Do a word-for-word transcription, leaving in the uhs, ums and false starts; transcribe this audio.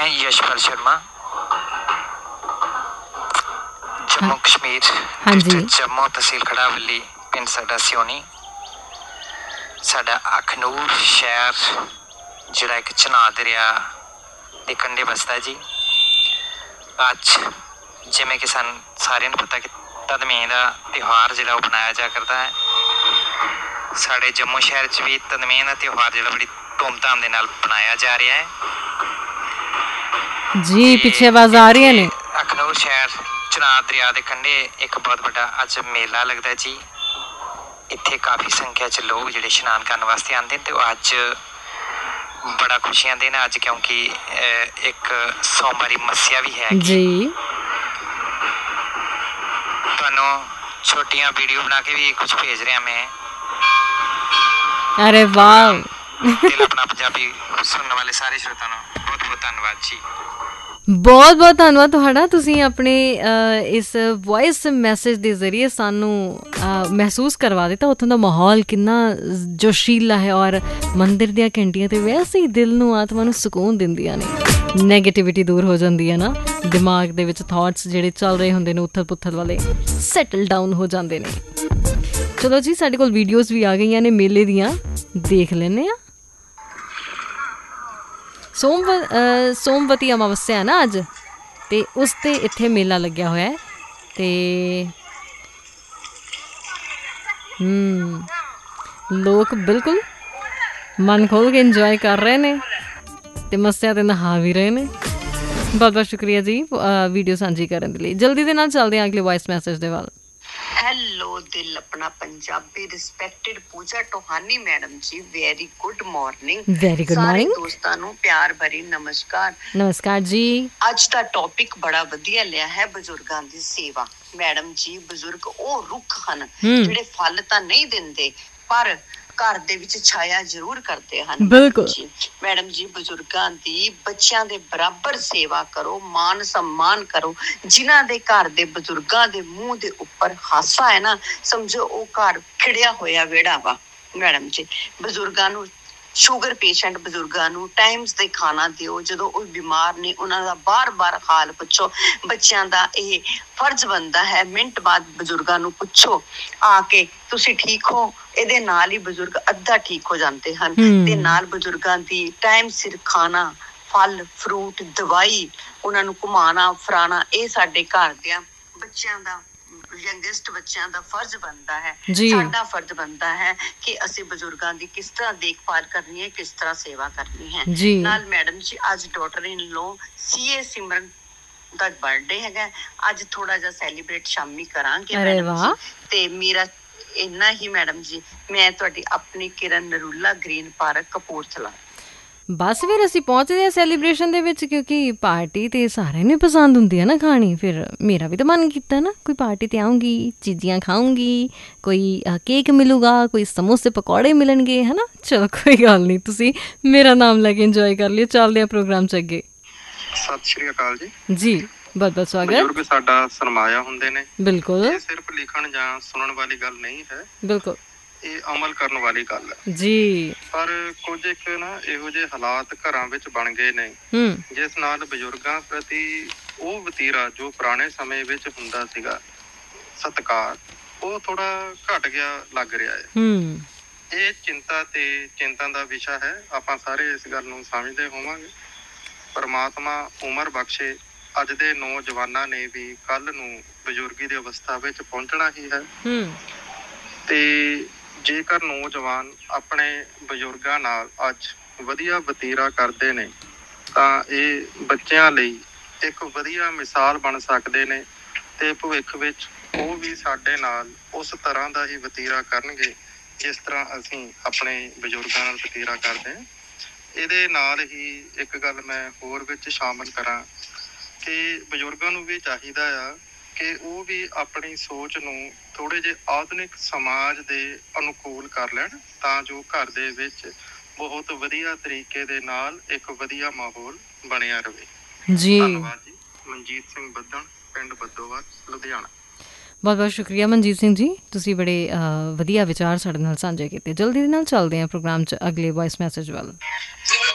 मैं यशपाल शर्मा जम्मू कश्मीर हाँ जी। जम्मू तहसील खड़ावली पिंड साडा सियोनी साडा अखनूर शहर जिहड़ा एक चनाह दरिया दे कंढे बसदा जी। अज जिवें कि सन सारिਆਂ ਨੂੰ पता कि तदमें का त्यौहार जिहड़ा वो मनाया जा करता है। साडे जम्मू शहर च भी तदमें का त्यौहार जिहड़ा बड़ी धूमधाम दे नाल मनाया जा रहा है जी। पिछे आवाज आ रही है ने अखनूर शहर चनाह दरिया के कंढे एक बहुत बड़ा अज मेला लगता है जी। इत्थे काफ़ी संख्या च लोग जिहड़े इशनान करने वास्ते आते हैं। तो अज बड़ा खुशियां दिन अज क्योंकि एक सोमवारी मस्या भी है जी। तुहानू छोटियां वीडियो बना के भी कुछ भेज रहा मैं। अरे वाह दिल अपना पंजाबी सुनने वाले सारे श्रोताओं ਨੂੰ बहुत बहुत धन्यवाद जी। ਬਹੁਤ ਬਹੁਤ ਧੰਨਵਾਦ ਤੁਹਾਡਾ। ਤੁਸੀਂ ਆਪਣੇ ਇਸ ਵੌਇਸ ਮੈਸੇਜ ਦੇ ਜ਼ਰੀਏ ਸਾਨੂੰ ਮਹਿਸੂਸ ਕਰਵਾ ਦਿੱਤਾ ਉੱਥੋਂ ਦਾ ਮਾਹੌਲ ਕਿੰਨਾ ਜੋਸ਼ੀਲਾ ਹੈ ਔਰ ਮੰਦਿਰ ਦੀਆਂ ਘੰਟੀਆਂ ਤੇ ਵੈਸੇ ਹੀ ਦਿਲ ਨੂੰ ਆਤਮਾ ਨੂੰ ਸਕੂਨ ਦਿੰਦੀਆਂ ਨੇ। ਨੈਗੇਟਿਵਿਟੀ ਦੂਰ ਹੋ ਜਾਂਦੀ ਹੈ ਨਾ, ਦਿਮਾਗ ਦੇ ਵਿੱਚ ਥਾਟਸ ਜਿਹੜੇ ਚੱਲ ਰਹੇ ਹੁੰਦੇ ਨੇ ਉਥਲ ਪੁਥਲ ਵਾਲੇ ਸੈਟਲ ਡਾਊਨ ਹੋ ਜਾਂਦੇ ਨੇ। ਚਲੋ ਜੀ, ਸਾਡੇ ਕੋਲ ਵੀਡੀਓਜ਼ ਵੀ ਆ ਗਈਆਂ ਨੇ ਮੇਲੇ ਦੀਆਂ, ਦੇਖ ਲੈਂਦੇ ਹਾਂ। ਸੋਮ ਸੋਮਵਤੀ ਅਮਾਵਸਿਆ ਹੈ ਨਾ ਅੱਜ, ਅਤੇ ਉਸ 'ਤੇ ਇੱਥੇ ਮੇਲਾ ਲੱਗਿਆ ਹੋਇਆ ਹੈ। ਅਤੇ ਲੋਕ ਬਿਲਕੁਲ ਮਨ ਖੋਲ੍ਹ ਕੇ ਇੰਜੋਏ ਕਰ ਰਹੇ ਨੇ ਅਤੇ ਮੱਸਿਆ 'ਤੇ ਨਹਾ ਵੀ ਰਹੇ ਨੇ। ਬਹੁਤ ਬਹੁਤ ਸ਼ੁਕਰੀਆ ਜੀ ਵੀਡੀਓ ਸਾਂਝੀ ਕਰਨ ਦੇ ਲਈ। ਜਲਦੀ ਦੇ ਨਾਲ ਚੱਲਦੇ ਹਾਂ ਅਗਲੇ ਵੌਇਸ ਮੈਸੇਜ ਦੇ ਵੱਲ। ਹੈਲੋ ਦਿਲ ਆਪਣਾ ਪੰਜਾਬੀ ਰਿਸਪੈਕਟਡ ਪੂਜਾ ਟੋਹਾਨੀ ਮੈਡਮ ਜੀ, very good morning. Very good morning. ਸਾਰੇ ਦੋਸਤਾਂ ਨੂੰ ਪਿਆਰ ਭਰੀ ਨਮਸਕਾਰ। ਨਮਸਕਾਰ ਜੀ। ਅੱਜ ਦਾ ਟੌਪਿਕ ਬੜਾ ਵਧੀਆ ਲਿਆ ਹੈ, ਬਜ਼ੁਰਗਾਂ ਦੀ ਸੇਵਾ। ਮੈਡਮ ਜੀ, ਬਜ਼ੁਰਗ ਉਹ ਰੁੱਖ ਹਨ ਜਿਹੜੇ ਫਲ ਤਾਂ ਨਹੀਂ ਦਿੰਦੇ ਪਰ ਘਰ ਦੇ ਵਿੱਚ ਛਾਇਆ ਜ਼ਰੂਰ ਕਰਦੇ ਹਨ। ਬਿਲਕੁਲ ਮੈਡਮ ਜੀ, ਬਜ਼ੁਰਗਾਂ ਦੀ ਬੱਚਿਆਂ ਦੇ ਬਰਾਬਰ ਸੇਵਾ ਕਰੋ, ਮਾਨ सम्मान ਕਰੋ। ਜਿਨ੍ਹਾਂ ਦੇ ਘਰ ਦੇ ਬਜ਼ੁਰਗਾਂ ਦੇ ਮੂੰਹ ਦੇ ਉੱਪਰ ਹਾਸਾ ਹੈ ਨਾ, ਸਮਝੋ ਉਹ ਘਰ ਖਿੜਿਆ ਹੋਇਆ ਵਿਹੜਾ ਵਾ। ਮੈਡਮ ਜੀ, ਬਜ਼ੁਰਗਾਂ ਨੂੰ, ਸ਼ੂਗਰ ਪੇਸ਼ੈਂਟ ਬਜ਼ੁਰਗਾਂ ਨੂੰ ਟਾਈਮਸ 'ਤੇ ਖਾਣਾ ਦਿਓ। ਜਦੋਂ ਉਹ ਬਿਮਾਰ ਨੇ ਉਹਨਾਂ ਦਾ ਬਾਰ ਬਾਰ ਹਾਲ ਪੁੱਛੋ। ਬੱਚਿਆਂ ਦਾ ਇਹ ਫਰਜ਼ ਬਣਦਾ ਹੈ ਮਿੰਟ ਬਾਅਦ ਬਜ਼ੁਰਗਾਂ ਨੂੰ ਪੁੱਛੋ ਆ ਕੇ ਤੁਸੀਂ ਠੀਕ ਹੋ। ਇਹਦੇ ਨਾਲ ਹੀ ਬਜ਼ੁਰਗ ਅੱਧਾ ਠੀਕ ਹੋ ਜਾਂਦੇ ਹਨ। ਤੇ ਨਾਲ ਬਜ਼ੁਰਗਾਂ ਦੀ ਟਾਈਮ ਸਿਰ ਖਾਣਾ, ਫਲ ਫਰੂਟ, ਦਵਾਈ, ਉਹਨਾਂ ਨੂੰ ਘੁਮਾਉਣਾ ਫਿਰਾਉਣਾ, ਇਹ ਸਾਡੇ ਘਰ ਦਿਆਂ ਬੱਚਿਆਂ ਦਾ, ਯੰਗੈਸਟ ਬੱਚਿਆਂ ਦਾ ਫਰਜ਼ ਬਣਦਾ ਹੈ। ਸਾਡਾ ਫਰਜ਼ ਬਣਦਾ ਹੈ ਕਿ ਅਸੀਂ ਬਜ਼ੁਰਗਾਂ ਦੀ ਕਿਸ ਤਰ੍ਹਾਂ ਦੇਖਭਾਲ ਕਰਨੀ ਹੈ, ਕਿਸ ਤਰ੍ਹਾਂ ਸੇਵਾ ਕਰਨੀ ਹੈ। ਨਾਲ ਮੈਡਮ ਜੀ, ਅੱਜ ਡਾਟਰ ਇਨ ਲੋ ਸੀ ਏ ਸਿਮਰਨ ਦਾ ਬਰਥਡੇ ਹੈਗਾ। ਅੱਜ ਥੋੜਾ ਜਿਹਾ ਸੈਲੀਬ੍ਰੇਟ ਸ਼ਾਮੀ ਕਰਾਂਗੇ ਮੈਡਮ ਜੀ। ਤੇ ਮੇਰਾ ਇੰਨਾ ਹੀ ਮੈਡਮ ਜੀ, ਮੈਂ ਤੁਹਾਡੀ ਆਪਣੀ ਕਿਰਨ ਨਰੂਲਾ, ਗ੍ਰੀਨ ਪਾਰਕ, ਕਪੂਰਥਲਾ। ਬਸ ਫਿਰ ਅਸੀਂ ਪਹੁੰਚਦੇ ਹਾਂ ਸੈਲੀਬ੍ਰੇਸ਼ਨ ਦੇ ਵਿੱਚ, ਕਿਉਂਕਿ ਪਾਰਟੀ ਤਾਂ ਸਾਰਿਆਂ ਨੂੰ ਪਸੰਦ ਹੁੰਦੀ ਹੈ ਨਾ ਖਾਣੀ। ਫਿਰ ਮੇਰਾ ਵੀ ਤਾਂ ਮਨ ਕੀਤਾ ਨਾ, ਕੋਈ ਪਾਰਟੀ 'ਤੇ ਆਊਂਗੀ, ਚੀਜ਼ੀਆਂ ਖਾਊਂਗੀ, ਕੋਈ ਕੇਕ ਮਿਲੂਗਾ, ਕੋਈ ਸਮੋਸੇ ਪਕੌੜੇ ਮਿਲਣਗੇ, ਹੈ ਨਾ। ਚਲੋ ਕੋਈ ਗੱਲ ਨਹੀਂ, ਤੁਸੀਂ ਮੇਰਾ ਨਾਮ ਲੈ ਕੇ ਇੰਜੋਏ ਕਰ ਲਿਓ। ਚੱਲਦੇ ਹਾਂ ਪ੍ਰੋਗਰਾਮ 'ਚ ਅੱਗੇ। ਸਤਿ ਸ਼੍ਰੀ ਅਕਾਲ ਜੀ। ਜੀ ਬਹੁਤ ਬਹੁਤ ਸਵਾਗਤ। ਬਜ਼ੁਰਗ ਸਾਡਾ ਸਰਮਾਇਆ ਹੁੰਦੇ ਨੇ। ਬਿਲਕੁਲ, ਇਹ ਸਿਰਫ ਲਿਖਣ ਜਾਂ ਸੁਣਨ ਵਾਲੀ ਗੱਲ ਨਹੀਂ ਹੈ। ਬਿਲਕੁਲ, ਇਹ ਅਮਲ ਕਰਨ ਵਾਲੀ ਗੱਲ ਹੈ ਜੀ। ਪਰ ਕੁਝ ਇੱਕ ਨਾ ਇਹੋ ਜਿਹੇ ਹਾਲਾਤ ਘਰਾਂ ਵਿੱਚ ਬਣ ਗਏ ਨੇ ਜਿਸ ਨਾਲ ਬਜ਼ੁਰਗਾਂ ਪ੍ਰਤੀ ਉਹ ਵਤੀਰਾ ਜੋ ਪੁਰਾਣੇ ਸਮੇਂ ਵਿੱਚ ਹੁੰਦਾ ਸੀਗਾ, ਸਤਿਕਾਰ, ਉਹ ਥੋੜਾ ਘਟ ਗਿਆ ਲੱਗ ਰਿਹਾ ਹੈ। ਇਹ ਚਿੰਤਾ ਤੇ ਚਿੰਤਾ ਦਾ ਵਿਸ਼ਾ ਹੈ। ਆਪਾਂ ਸਾਰੇ ਇਸ ਗੱਲ ਨੂੰ ਸਮਝਦੇ ਹੋਵਾਂਗੇ। ਪਰਮਾਤਮਾ ਉਮਰ ਬਖਸ਼ੇ। ਅੱਜ ਦੇ ਨੌਜਵਾਨਾਂ ਨੇ ਵੀ ਕੱਲ ਨੂੰ ਬਜ਼ੁਰਗੀ ਦੀ ਅਵਸਥਾ ਵਿੱਚ ਪਹੁੰਚਣਾ ਹੀ ਹੈ। ਤੇ ਜੇਕਰ ਨੌਜਵਾਨ ਆਪਣੇ ਬਜ਼ੁਰਗਾਂ ਨਾਲ ਅੱਜ ਵਧੀਆ ਵਤੀਰਾ ਕਰਦੇ ਨੇ ਤਾਂ ਇਹ ਬੱਚਿਆਂ ਲਈ ਇੱਕ ਵਧੀਆ ਮਿਸਾਲ ਬਣ ਸਕਦੇ ਨੇ ਤੇ ਭਵਿੱਖ ਵਿੱਚ ਉਹ ਵੀ ਸਾਡੇ ਨਾਲ ਉਸ ਤਰ੍ਹਾਂ ਦਾ ਹੀ ਵਤੀਰਾ ਕਰਨਗੇ ਜਿਸ ਤਰ੍ਹਾਂ ਅਸੀਂ ਆਪਣੇ ਬਜ਼ੁਰਗਾਂ ਨਾਲ ਵਤੀਰਾ ਕਰਦੇ ਹਾਂ। ਇਹਦੇ ਨਾਲ ਹੀ ਇੱਕ ਗੱਲ ਮੈਂ ਹੋਰ ਵਿੱਚ ਸ਼ਾਮਲ ਕਰਾਂ ਕਿ ਬਜ਼ੁਰਗਾਂ ਨੂੰ ਵੀ ਚਾਹੀਦਾ ਆ ਕਿ ਉਹ ਵੀ ਆਪਣੀ ਸੋਚ ਨੂੰ ਥੋੜ੍ਹੇ ਜਿਹੇ ਆਧੁਨਿਕ ਸਮਾਜ ਦੇ ਅਨੁਕੂਲ ਕਰ ਲੈਣ ਤਾਂ ਜੋ ਘਰ ਦੇ ਵਿੱਚ ਬਹੁਤ ਵਧੀਆ ਤਰੀਕੇ ਦੇ ਨਾਲ ਇੱਕ ਵਧੀਆ ਮਾਹੌਲ ਬਣਿਆ ਰਹੇ। ਜੀ ਧੰਨਵਾਦ ਜੀ। ਮਨਜੀਤ ਸਿੰਘ ਬੱਦਣ, ਪਿੰਡ ਬੱਦੋਵਾਲ, ਲੁਧਿਆਣਾ। ਬਹੁਤ ਬਹੁਤ ਸ਼ੁਕਰੀਆ ਮਨਜੀਤ ਸਿੰਘ ਜੀ, ਤੁਸੀਂ ਬੜੇ ਵਧੀਆ ਵਿਚਾਰ ਸਾਡੇ ਨਾਲ ਸਾਂਝੇ ਕੀਤੇ। ਜਲਦੀ ਦੇ ਨਾਲ ਚੱਲਦੇ ਹਾਂ ਪ੍ਰੋਗਰਾਮ 'ਚ ਅਗਲੇ ਵੌਇਸ ਮੈਸੇਜ ਵੱਲ।